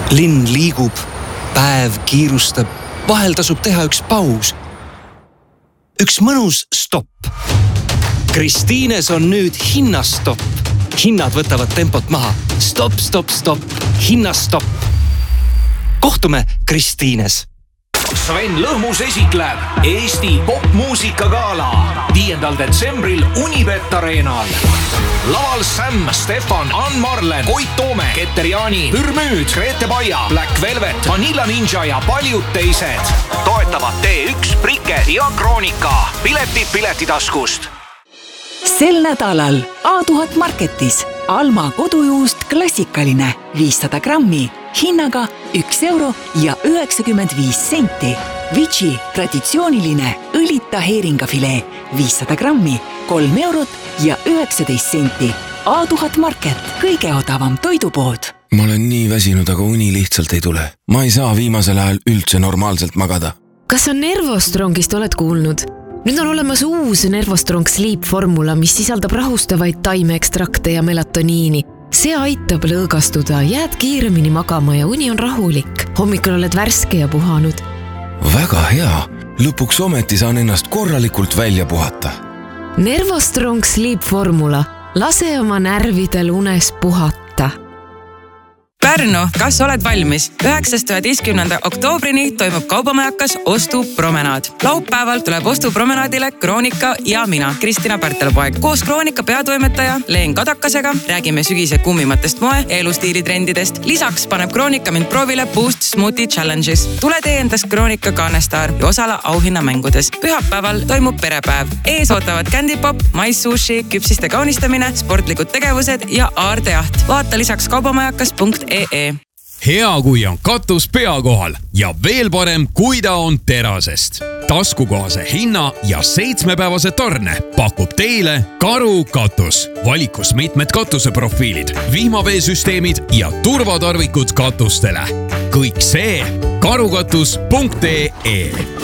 Linn liigub, päev kiirustab, vahel tasub teha üks paus. Üks mõnus stopp. Kristiines on nüüd hinnastopp. Hinnad võtavad tempot maha. Stopp, stopp, stopp. Hinnastopp. Kohtume Kristiines. Sven Lõhmus esitleb Eesti popmuusikagala 5. detsembril Unibet Arenal. Laval Sam, Stefan, Ann Marlen, Koit Toome, Keter Jaani, Pürmüüd, Grete Baia, Black Velvet, Vanilla Ninja ja paljud teised. Toetavad T1, Prike ja Kroonika. Piletid Piletitaskust. Sel nädalal A1000 Marketis Alma kodujuust klassikaline 500 grammi hinnaga 1 euro ja 95 senti. Vici traditsiooniline õlita heeringafilee 500 grammi 3 eurot ja 19 senti. A1000 Market, kõige odavam toidupood. Ma olen nii väsinud, aga uni lihtsalt ei tule. Ma ei saa viimasel ajal üldse normaalselt magada. Kas sa Nervostrongist oled kuulnud? Nüüd on olemas uus Nervostrong Sleep formula, mis sisaldab rahustavaid taimeekstrakte ja melatoniini. See aitab lõõgastuda, jääd kiiremini magama ja uni on rahulik. Hommikul oled värske ja puhanud. Väga hea. Lõpuks ometi saan ennast korralikult välja puhata. Nervostrong Sleep formula. Lase oma närvidel unes puhata. Pärnu, kas oled valmis? 9.–11. oktoobrini toimub kaubamajakas ostupromenaad. Laupäeval tuleb ostupromenaadile Kroonika ja mina, Kristina Pärtelpoeg. Koos Kroonika peatoimetaja Leen Kadakasega räägime sügise kummimatest moe- ja elustiilitrendidest. Lisaks paneb Kroonika mind proovile Boost Smoothie Challenges. Tule tee endast Kroonika Kaanestaar ja osala auhinnamängudes. Pühapäeval toimub perepäev. Ees ootavad Candy Pop, maissushi, küpsiste kaunistamine, sportlikud tegevused ja aardejaht. Vaata lisaks kaubamajakas.ee. Hea, kui on katus pea kohal ja veel parem, kui ta on terasest. Taskukohase hinna ja 7-päevase tarne pakub teile Karu katus. Valikus mitmed katuseprofiilid, vihmaveesüsteemid ja turvatarvikud katustele. Kõik see karukatus.ee.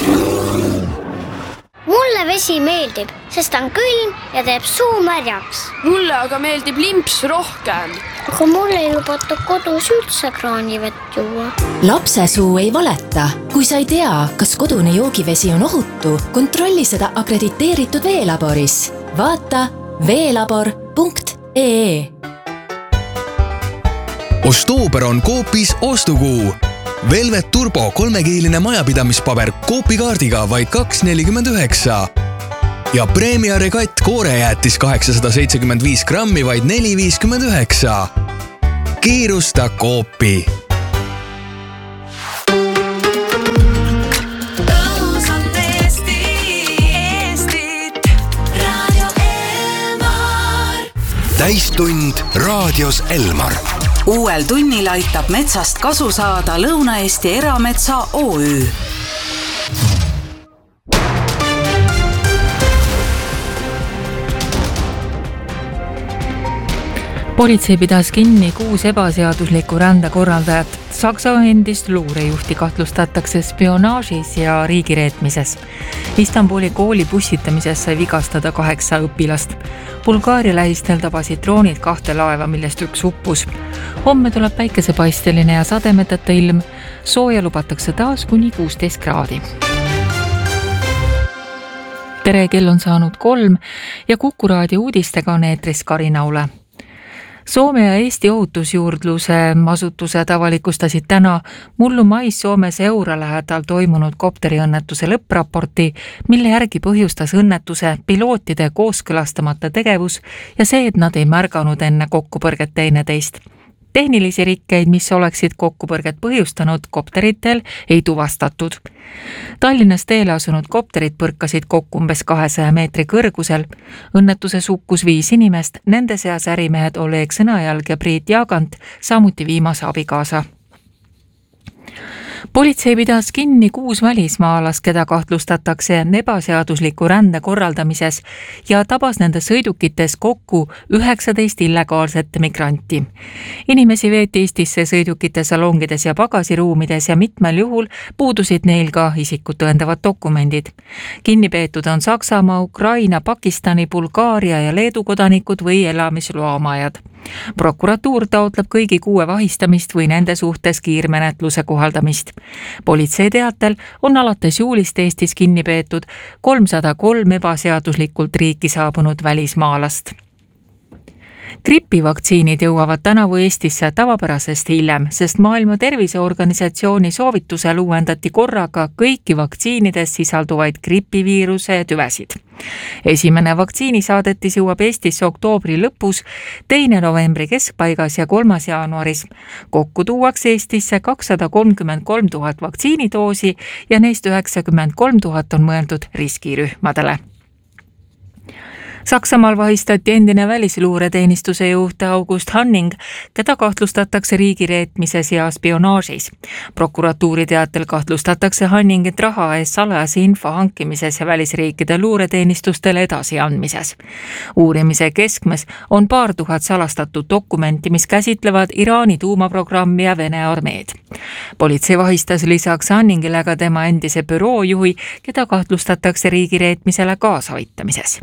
Mulle vesi meeldib, sest on külm ja teeb suu märjaks. Mulle aga meeldib limps rohkem. Aga mulle ei lubata kodus üldse kraanivett juua. Lapse suu ei valeta. Kui sa ei tea, kas kodune joogivesi on ohutu, kontrolli seda akrediteeritud veelaboris. Vaata veelabor.ee. Ostooper on Coopis ostukuu. Velvet Turbo 3-kiiline majapidamispaber Coopi kaardiga vaid 2,49. Ja Premia Regatt koorejäätis 875 grammi vaid 4,59. Kiirusta Coopi. Täistund raadios Elmar. Uuel tunnil aitab metsast kasu saada Lõuna-Eesti Erametsa OÜ. Politsei pidas kinni 6 ebaseaduslikku rändekorraldajat. Saksa endist luurejuhti kahtlustatakse spionaažis ja riigireetmises. Istanbuli kooli bussitamises sai vigastada 8 õpilast. Bulgaaria lähistel tabasid droonid 2 laeva, millest üks uppus. Homme tuleb päikesepaisteline ja sademeteta ilm. Sooja lubatakse taas kuni 16 kraadi. Tere, kell on saanud 3 ja Kuku raadio uudistega on eetris Karina Ule. Soome ja Eesti ohutusjuurdluse asutused avalikustasid täna mullu mais Soomes Eura lähedal toimunud kopteriõnnetuse lõppraporti, mille järgi põhjustas õnnetuse pilootide kooskõlastamata tegevus ja see, et nad ei märganud enne kokkupõrget teineteist. Tehnilisi rikkeid, mis oleksid kokkupõrget põhjustanud kopteritel, ei tuvastatud. Tallinnas teele asunud kopterid põrkasid kokku umbes 200 meetri kõrgusel. Õnnetuses hukkus 5 inimest, nende seas ärimehed Oleg Sõnajalg ja Priit Jaagant, samuti viimase abikaasa. Politsei pidas kinni 6 välismaalast, keda kahtlustatakse ebaseadusliku rände korraldamises ja tabas nende sõidukites kokku 19 illegaalset migranti. Inimesi veeti Eestisse sõidukite salongides ja pagasiruumides ja mitmel juhul puudusid neil ka isikut tõendavad dokumendid. Kinnipeetud on Saksamaa, Ukraina, Pakistani, Bulgaaria ja Leedu kodanikud või elamisloa omajad. Prokuratuur taotleb kõigi 6 vahistamist või nende suhtes kiirmenetluse kohaldamist. Politsei teatel on alates juulist Eestis kinni peetud 303 ebaseaduslikult riiki saabunud välismaalast. Gripivaktsiinid jõuavad tänavu Eestisse tavapärasest hiljem, sest Maailma Terviseorganisatsiooni soovitusel uuendati korraga kõiki vaktsiinides sisalduvaid gripiviiruse tüvesid. Esimene vaktsiinisaadetis jõuab Eestisse oktoobri lõpus, 2. novembri keskpaigas ja 3. jaanuaris. Kokku tuuakse Eestisse 233 000 vaktsiinidoosi ja neist 93 000 on mõeldud riskirühmadele. Saksamaal vahistati endine välisluureteenistuse juht August Hanning, keda kahtlustatakse riigireetmises ja spionaažis. Prokuratuuri teatel kahtlustatakse Hanningit raha eest salajase info hankimises ja välisriikide luureteenistustele edasiandmises. Uurimise keskmes on 2000 salastatud dokumenti, mis käsitlevad Iraani tuumaprogrammi ja Vene armeed. Politsei vahistas lisaks Hanningile ka tema endise büroojuhi, keda kahtlustatakse riigireetmisele kaasaaitamises.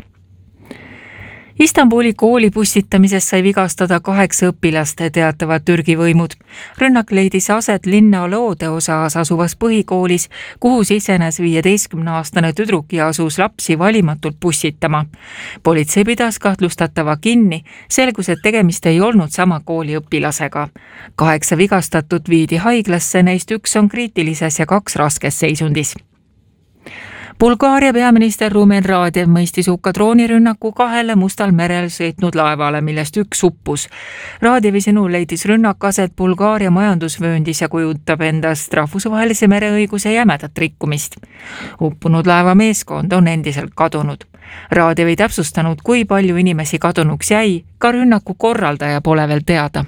Istanbuli kooli pussitamises sai vigastada 8 õpilast, teatavad Türgi võimud. Rünnak leidis aset linna loodeosas asuvas põhikoolis, kuhu sisenes 15-aastane tüdruk ja asus lapsi valimatult pussitama. Politsei pidas kahtlustatava kinni, selgus, et tegemist ei olnud sama kooli õpilasega. 8 vigastatut viidi haiglasse, neist 1 on kriitilises ja 2 raskes seisundis. Bulgaaria peaminister Rumen Radev mõistis hukka droonirünnaku 2 Mustal merel sõitnud laevale, millest 1 uppus. Radevi sõnul leidis rünnak aset Bulgaaria majandusvööndis ja kujutab endast rahvusvahelise mereõiguse jämedat rikkumist. Uppunud laeva meeskond on endiselt kadunud. Radev ei täpsustanud, kui palju inimesi kadunuks jäi, ka rünnaku korraldaja pole veel teada.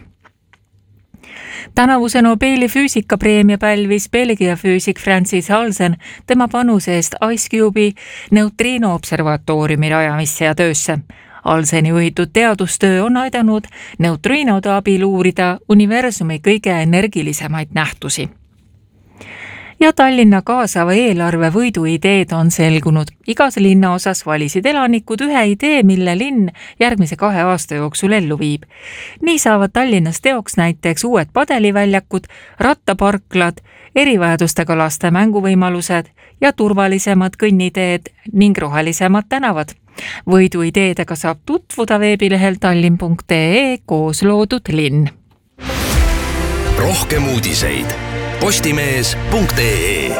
Tänavuse Nobeli füüsikapreemia pälvis Belgia füüsik Francis Halsen tema panuse eest Ice Cube'i neutriino observatooriumi rajamisse ja töösse. Halseni juhitud teadustöö on aidanud neutriinode abil uurida universumi kõige energilisemaid nähtusi. Ja Tallinna kaasava eelarve võidu ideed on selgunud. Igas linna osas valisid elanikud ühe idee, mille linn järgmise 2 aasta jooksul ellu viib. Nii saavad Tallinnas teoks näiteks uued padeliväljakud, rattaparklad, erivajadustega laste mänguvõimalused ja turvalisemad kõnniteed ning rohelisemad tänavad. Võidu ideedega saab tutvuda veebilehel tallinn.ee koosloodud linn. Rohkem uudiseid postimees.ee.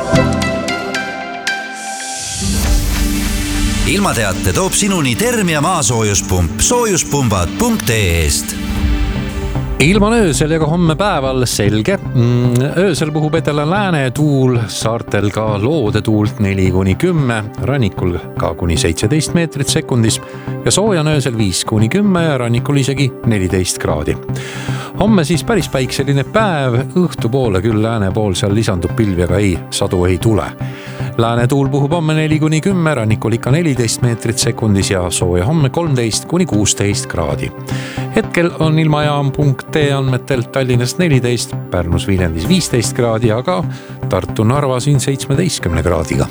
Ilmateate toob sinuni Termia maasoojuspump soojuspumbad.ee-st. Ilm on öösel ja ka homme päeval selge. Öösel puhub etelä lääne tuul, saartel ka loodetuult 4-10, rannikul ka kuni 17 meetrit sekundis ja sooja on öösel 5-10 ja rannikul isegi 14 kraadi. Homme siis päris päikseline päev, õhtupoole küll lääne pool seal lisandub pilvi, aga sadu ei tule. Lääne tuul puhub homme 4-10, rannikul ikka 14 meetrit sekundis ja sooja homme 13-16 kraadi. Hetkel on ilmajaam.ee andmetel Tallinnas 14, Pärnus Viljandis 15 kraadi, aga Tartu Narva siin 17 kraadiga.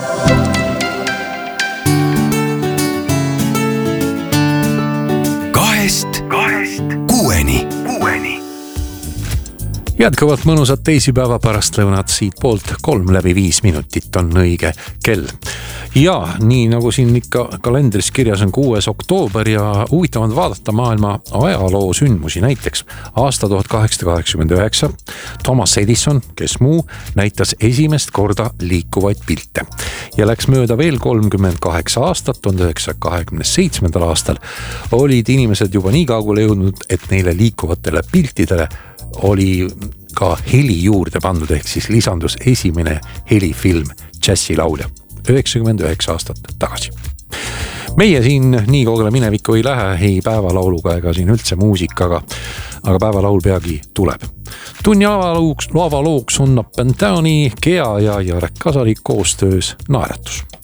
Kahest kuueni. Jätkuvalt mõnusat teisipäeva pärastlõunat siit poolt 3-5 minutit on õige kell. Ja nii nagu siin ikka kalendris kirjas on 6. oktoober ja huvitav on vaadata maailma ajaloo sündmusi, näiteks aasta 1889 Thomas Edison, kes muu, näitas esimest korda liikuvaid pilte ja läks mööda veel 38 aastat, 1927. aastal olid inimesed juba nii kaugele jõudnud, et neile liikuvatele piltidele oli ka heli juurde pandud, ehk siis lisandus esimene helifilm Jazzilaulja 99 aastat tagasi. meie siin nii kaugele minevikku ei lähe ei päevalauluga ega siin üldse muusikaga, aga päevalaul peagi tuleb. Tunni lavalooks on Up and Downi, Gea ja Jarek Kasalik koostöös Naeratus.